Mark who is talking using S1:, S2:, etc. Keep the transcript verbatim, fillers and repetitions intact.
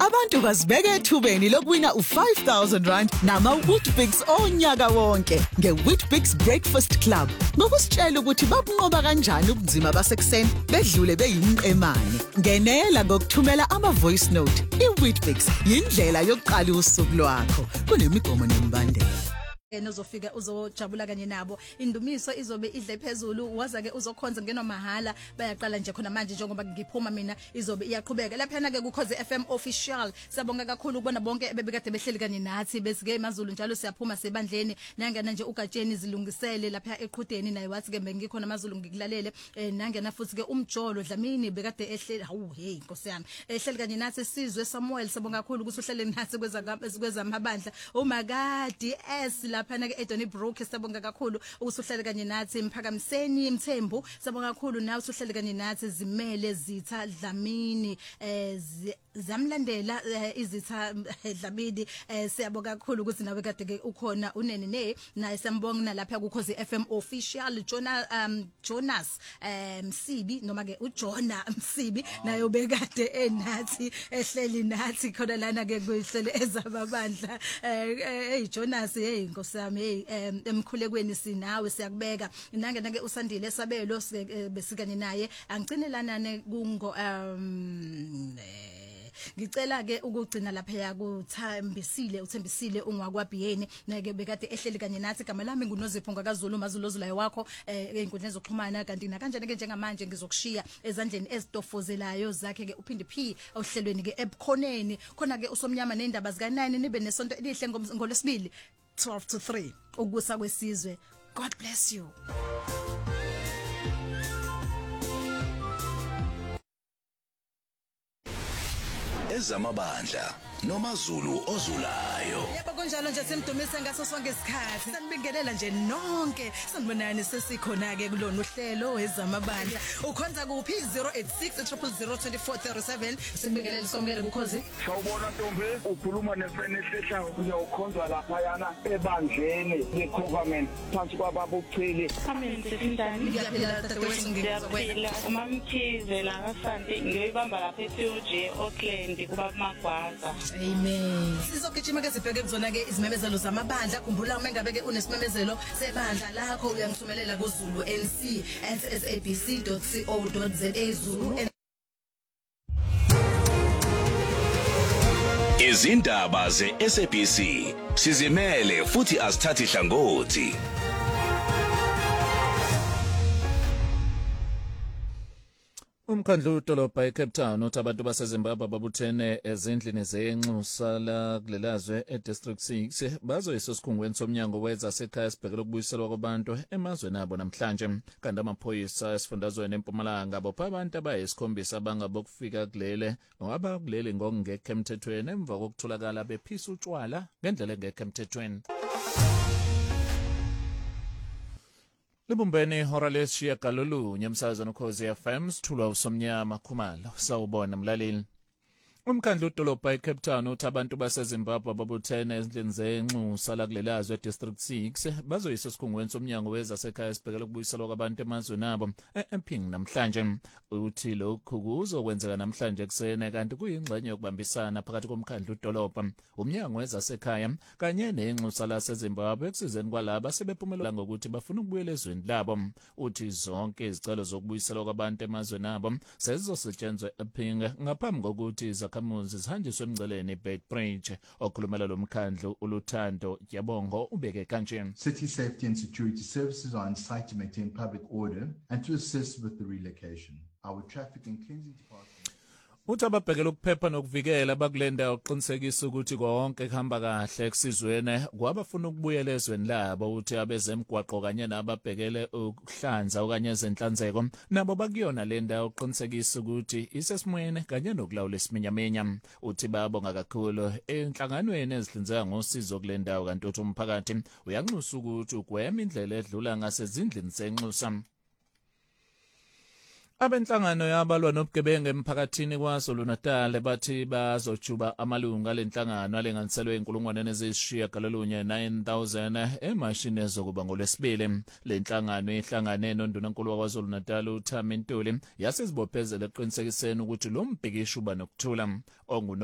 S1: Abantu bazibeke ethubeni lokuwina u five thousand rand nama Weetabix onyaka wonke ngeWeetabix Breakfast Club. Ngokusitshela ukuthi babunqoba kanjani ubunzima basekuseni bedlule beyimqemane. Ngenela ngokuthumela ama voice note. iWeetabix yindlela yokuqala usuku lwakho. Kunemigomo nemibandela.
S2: Nozofika uzojabula kanye nabo indumiso izobe idle phezulu waza ke uzokhonza ngeno mahala bayaqala nje khona manje njengoba ngiphuma mina izobe iyaqhubeka lapha ke kuKhozi F M official sabonga kakhulu ukubona bonke bebekade behleli kanye nathi besike eMazulu njalo siyaphuma sebandleni nangena nje uGatsheni zilungisele lapha eqhudeni naye wathi ke bengikhona eMazulu ngikulalele nangena futhi ke umjolo Dlamini bekade ehleli hawu hey Nkosi yami ehleli kanye nathi Sizwe Samuel sabonga kakhulu ukuthi uhlele nathi kweza kwezamabandla uMagadi S laphana ke eDoni Brook sabonga kakhulu ukusuhlele kanye nathi Mphakamiseni Mthembu sabonga kakhulu nawe usuhlele kanye nathi Zimele Zitha Dlamini eh zamlandela izitha Dlamini siyabonga kakhulu ukuthi nawe kade ke ukhona unene ne naye sambonga nalapha kuKhozi F M official Jonah um Jonas um Msibi noma ke uJona Msibi naye ubekade enathi ehleli nathi khona lana ke kuhlele ezababandla eh Jonas hey Nkosami hey emkhulekweni sinawe siyakubeka nangena ke usandile sabelo besikanye naye angcinelana kungo um ngicela ke ukugcina lapha yakuthambisile uthembisile ungwakwabhiyeni nake bekade ehleli kanye nathi igama lami nguNozipho ngakaZulu maZulu ozulayo wakho einkundleni zokuxhumana kanti na kanjani ke njengamanje ngizokushiya ezandleni ezitofozelayo zakhe ke uphinde P ohlelweni ke ebukhoneni khona ke usomnyama nendaba zika nine nibe nesonto elihle ngolesibili twelve to three ukusa kwesizwe. God bless you.
S3: Ezamabandla noMazulu ozulayo.
S2: Yebo kunjalo nje simdumise ngaso sonke isikhathi. Sanibingelela nje nonke. Sanibonani sesikhona ke kulona uhlelo ezamabandla. Ukhonza kuphi zero eight six zero zero zero two four three seven. Sibingelele somkele kuKhozi.
S4: Sawubona Ntombi ukhuluma neFrene Sehla uyokhonzwa lapha yana ebandleni legovernment phansi kwababa uChili.
S5: Kamile Sindani.
S2: Ngiyaphila dadewethu
S5: ngiyaphila. uMamkhize la kaSanti ngiyoyibamba lapha eTuJ Auckland kuba Magwaza.
S2: Amen. Sizogijima ke sibheke kuzona ke izimemezelo zamabandla khumbula uma ngabe ke unesimemezelo sebandla lakho uyangithumelela kuZulu N C at s a b c dot co dot za Zulu.
S3: Izindaba ze-S A B C sizimele futhi asithathi hlangothi.
S6: Umkhandlu udolobha eCape Town uthi abantu baseZimbabwe babuthene ezindlini zenxusa la kulelazwe eDistrict six bazoyisa esikhungweni somnyango wezasekhaya sibhekele ukubuyiselwa kwabantu emazweni abo namhlanje kanti amaphoyisa esifundazweni eMpumalanga bopha abantu abayisikhombisa bangabokufika kulele ngoba kuleli ngokungekho emthethweni emva kokutholakala bephisa utshwala ngendlela engekho emthethweni. Libumbeni hora leshiya galolu nyamsazana uKhozi F M sithulwa usomnyama Khumalo sawubona mlaleli. Umkhandlu udolobha eCape Town uthi abantu baseZimbabwe babuthene ezindlini zenxusa la kulelazwe eDistrict six bazoyisa esikhungweni somnyango wezasekhaya sibhekele ukubuyiselwa kwabantu emazweni abo eMping namhlanje. Uthi lokhu kuzokwenzeka namhlanje eksene kanti kuyingxenye yokubambisana phakathi komkhandlu udolobha umnyango wezasekhaya kanye nenxusa laseZimbabwe ekusizeni kwalabo sebephumelela ngokuthi bafuna ukubuyela ezweni labo. Uthi zonke izicelo zokubuyiselwa kwabantu emazweni abo sezizosetshenzwa eMping ngaphambi kokuthi izakhamuzi zihanjiswe emngceleni Beitbridge. Okhulumela lo mkhandlu uLuthando Yabongo ubeke kanje.
S7: City safety and security services are on site to maintain public order and to assist with the relocation. Our traffic and cleansing department
S6: uthi ababhekela ukuphepha nokuvikela bakulenda uqinisekisa ukuthi konke kuhamba kahle ekusizweni kwabafuna ukubuyela ezweni labo. Uthi abezemgwaqo kanye nababhekele ukuhlanza okanye ezenhlanzeko nabo bakuyona lenda uqinisekisa ukuthi isesimweni kanye nokulawula isiminyaminya. Uthi babonga kakhulu enhlanganweni ezihlinzeka ngosizo kulendawo kanti uthi umphakathi uyanxusa ukuthi ugwema indlela edlula ngasezindlini zenxusa. Abenhlangano yabalwa nobugebengu emphakathini kwaZulu-Natal bathi bazojuba amalunga lenhlangano alenganiselwe inkulungwane eziyisishiyagalolunye nine thousand emashini ezokuba ngolwesibili. Lenhlangano ihlangane noNdunankulu waKwaZulu-Natal uThami Ntuli yasizibophezela eqinisekiseni ukuthi lo mbhikisho uba nokuthula.